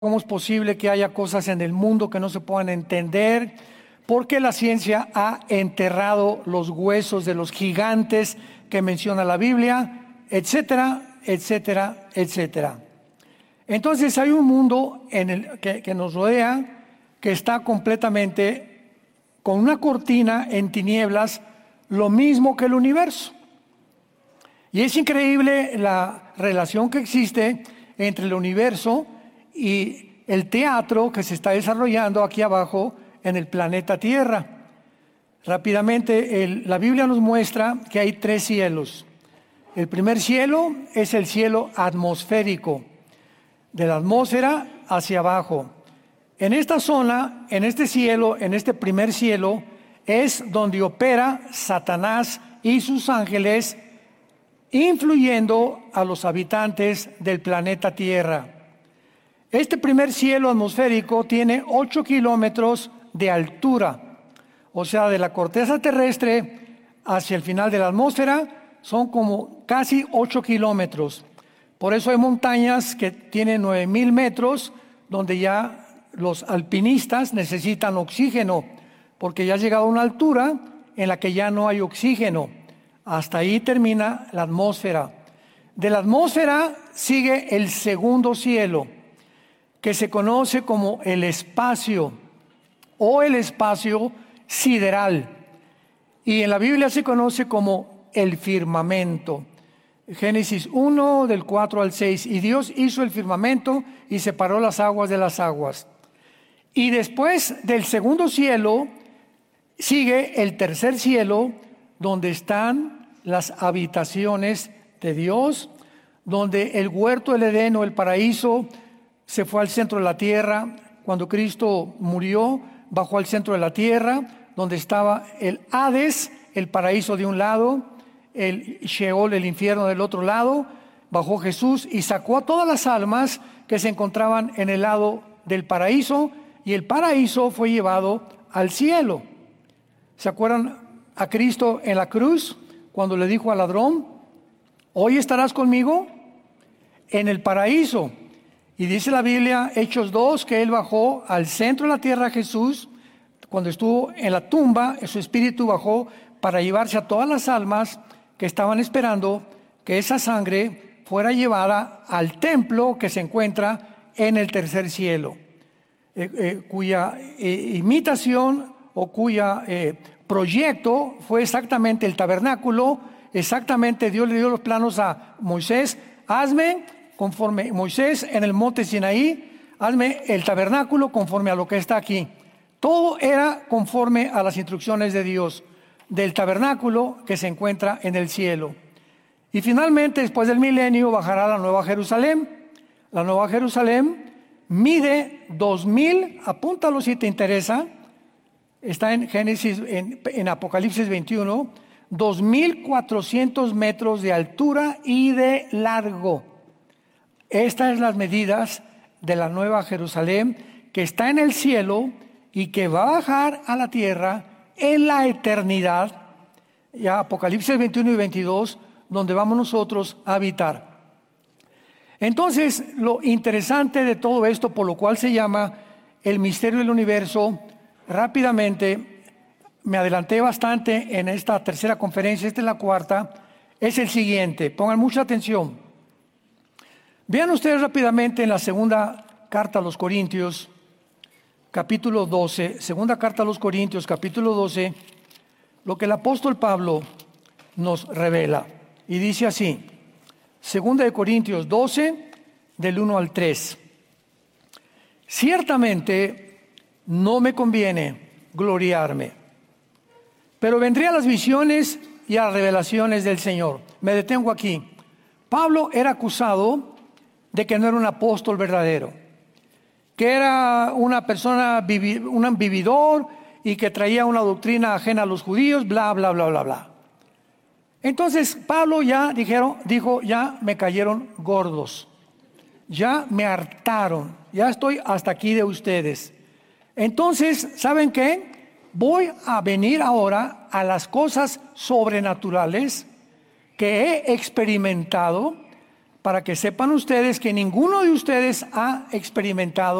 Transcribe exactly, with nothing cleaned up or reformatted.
¿Cómo es posible que haya cosas en el mundo que no se puedan entender? Porque la ciencia ha enterrado los huesos de los gigantes que menciona la Biblia, etcétera, etcétera, etcétera. Entonces hay un mundo en el que, que nos rodea que está completamente con una cortina en tinieblas, lo mismo que el universo. Y es increíble la relación que existe entre el universo y el teatro que se está desarrollando aquí abajo en el planeta Tierra. Rápidamente, el, la Biblia nos muestra que hay tres cielos. El primer cielo es el cielo atmosférico, de la atmósfera hacia abajo. En esta zona, en este cielo, en este primer cielo, es donde opera Satanás y sus ángeles, influyendo a los habitantes del planeta Tierra. Este primer cielo atmosférico tiene ocho kilómetros de altura, o sea, de la corteza terrestre hacia el final de la atmósfera son como casi ocho kilómetros. Por eso hay montañas que tienen nueve mil metros, donde ya los alpinistas necesitan oxígeno, porque ya ha llegado a una altura en la que ya no hay oxígeno. Hasta ahí termina la atmósfera. De la atmósfera sigue el segundo cielo, que se conoce como el espacio o el espacio sideral. Y en la Biblia se conoce como el firmamento. Génesis uno, del cuatro al seis. Y Dios hizo el firmamento y separó las aguas de las aguas. Y después del segundo cielo sigue el tercer cielo, donde están las habitaciones de Dios, donde el huerto del Edén o el paraíso se fue al centro de la tierra. Cuando Cristo murió, bajó al centro de la tierra, donde estaba el Hades, el paraíso de un lado, el Sheol, el infierno del otro lado. Bajó Jesús y sacó a todas las almas que se encontraban en el lado del paraíso, y el paraíso fue llevado al cielo. ¿Se acuerdan a Cristo en la cruz cuando le dijo al ladrón: hoy estarás conmigo en el paraíso? Y dice la Biblia, Hechos dos, que Él bajó al centro de la tierra, Jesús, cuando estuvo en la tumba, su espíritu bajó para llevarse a todas las almas que estaban esperando que esa sangre fuera llevada al templo que se encuentra en el tercer cielo, eh, eh, cuya eh, imitación o cuya eh, proyecto fue exactamente el tabernáculo. Exactamente, Dios le dio los planos a Moisés: hazme conforme Moisés en el monte Sinaí, hazme el tabernáculo conforme a lo que está aquí. Todo era conforme a las instrucciones de Dios, del tabernáculo que se encuentra en el cielo. Y finalmente, después del milenio, bajará la Nueva Jerusalén. La Nueva Jerusalén mide dos mil, apúntalo si te interesa, está en Génesis, en, en Apocalipsis veintiuno, dos mil cuatrocientos metros de altura y de largo. Estas son las medidas de la Nueva Jerusalén, que está en el cielo y que va a bajar a la tierra en la eternidad. Ya Apocalipsis veintiuno y veintidós, donde vamos nosotros a habitar. Entonces, lo interesante de todo esto, por lo cual se llama el misterio del universo, rápidamente, me adelanté bastante en esta tercera conferencia, esta es la cuarta, es el siguiente. Pongan mucha atención. Vean ustedes rápidamente en la segunda carta a los Corintios, capítulo doce, segunda carta a los Corintios, capítulo doce, lo que el apóstol Pablo nos revela. Y dice así, segunda de Corintios doce, del uno al tres. Ciertamente no me conviene gloriarme, pero vendré a las visiones y a las revelaciones del Señor. Me detengo aquí. Pablo era acusado de que no era un apóstol verdadero, que era una persona, un vividor y que traía una doctrina ajena a los judíos, bla, bla, bla, bla, bla. Entonces Pablo ya dijeron, dijo, ya me cayeron gordos, ya me hartaron, ya estoy hasta aquí de ustedes. Entonces, ¿saben qué? Voy a venir ahora a las cosas sobrenaturales que he experimentado para que sepan ustedes que ninguno de ustedes ha experimentado